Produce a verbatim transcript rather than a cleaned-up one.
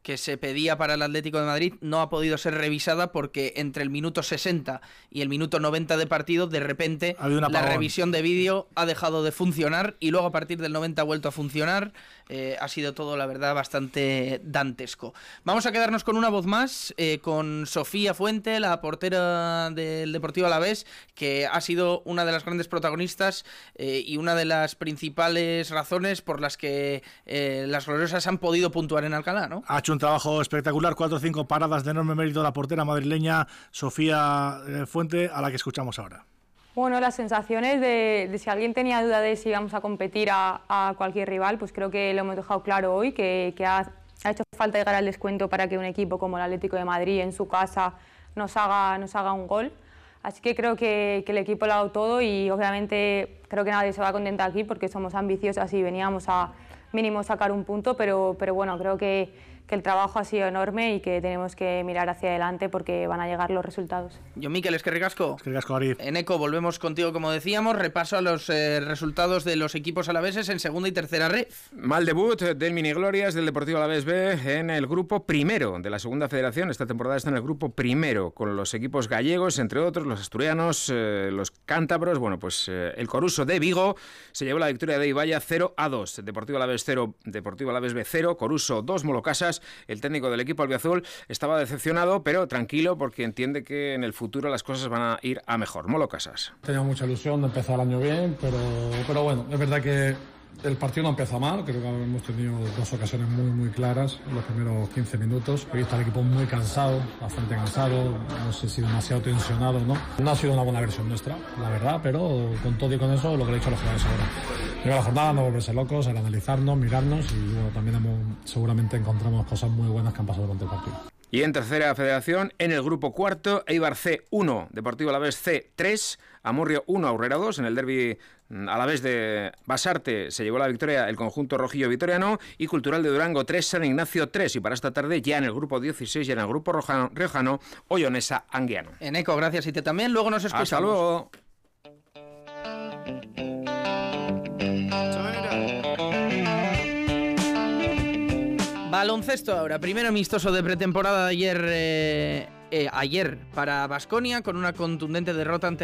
que se pedía para el Atlético de Madrid no ha podido ser revisada porque entre el minuto sesenta y el minuto noventa de partido, de repente la revisión de vídeo ha dejado de funcionar y luego a partir del noventa ha vuelto a funcionar. Eh, ha sido todo, la verdad, bastante dantesco. Vamos a quedarnos con una voz más, eh, con Sofía Fuente, la portera del Deportivo Alavés, que ha sido una de las grandes protagonistas eh, y una de las principales razones por las que eh, las gloriosas han podido puntuar en Alcalá, ¿no? Ha hecho un trabajo espectacular, cuatro o cinco paradas de enorme mérito la portera madrileña Sofía eh, Fuente, a la que escuchamos ahora. Bueno, las sensaciones de, de si alguien tenía duda de si íbamos a competir a, a cualquier rival, pues creo que lo hemos dejado claro hoy, que, que ha, ha hecho falta llegar al descuento para que un equipo como el Atlético de Madrid en su casa nos haga, nos haga un gol. Así que creo que, que el equipo lo ha dado todo y obviamente creo que nadie se va a contentar aquí porque somos ambiciosas y veníamos a mínimo sacar un punto, pero, pero bueno, creo que, que el trabajo ha sido enorme y que tenemos que mirar hacia adelante porque van a llegar los resultados. Yo, Mikel, eskerrik asko. Eskerrik asko, Arif. Eneco, volvemos contigo, como decíamos. Repaso a los eh, resultados de los equipos alaveses en segunda y tercera red. Mal debut del Miniglorias del Deportivo Alavés B en el grupo primero de la segunda federación. Esta temporada está en el grupo primero con los equipos gallegos, entre otros, los asturianos, eh, los cántabros. Bueno, pues eh, el Coruso de Vigo se llevó la victoria de Ibaya cero a dos. Deportivo Alavés cero, Deportivo Alavés B cero, Coruso dos, Molocasas. El técnico del equipo albiazul estaba decepcionado, pero tranquilo porque entiende que en el futuro las cosas van a ir a mejor. Molocasas. Tenía mucha ilusión de empezar el año bien, pero, pero bueno, es verdad que el partido no empieza mal, creo que hemos tenido dos ocasiones muy muy claras en los primeros quince minutos. He visto al equipo muy cansado, bastante cansado, no sé si demasiado tensionado, ¿no? No ha sido una buena versión nuestra, la verdad, pero con todo y con eso, lo que le he dicho a los jugadores ahora. Llega la jornada, no volverse locos, el analizarnos, mirarnos y bueno, también hemos, seguramente encontramos cosas muy buenas que han pasado durante el partido. Y en tercera federación, en el grupo cuarto, Eibar C uno, Deportivo Alavés C tres, Amurrio uno, Aurrera dos. En el derbi Alavés de Basarte se llevó la victoria el conjunto rojillo vitoriano y Cultural de Durango tres, San Ignacio tres. Y para esta tarde, ya en el grupo dieciséis y en el grupo rojano, riojano, Ollonesa Anguiano. Eneco, gracias y te también. Luego nos escuchamos. Hasta luego. Baloncesto ahora, primero amistoso de pretemporada de ayer, eh, eh, ayer para Baskonia con una contundente derrota ante